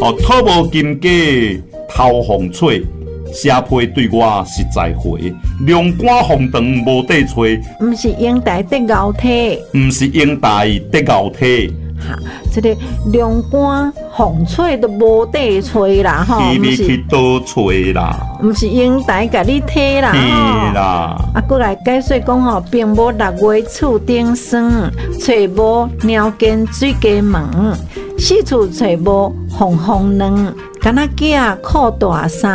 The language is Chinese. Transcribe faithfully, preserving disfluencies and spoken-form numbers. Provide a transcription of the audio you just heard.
哦，土无金鸡头风吹，社皮对我实在回，龙肝红肠无地吹， 毋是英台得熬体， 毋是英台得熬体。 哈，这个龙肝红吹都无地吹啦，吼， 你你去倒吹啦， 毋是英台甲你摕啦， 嘿啦。 啊，过来解说讲吼，并无六月厝顶霜，找无鸟间水鸡门，四处找无红红卵，敢若囝裤大衫。